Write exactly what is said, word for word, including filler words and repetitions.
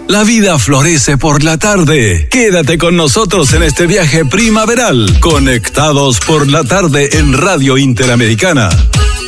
La vida florece por la tarde. Quédate con nosotros en este viaje primaveral. Conectados por la tarde en Radio Interamericana.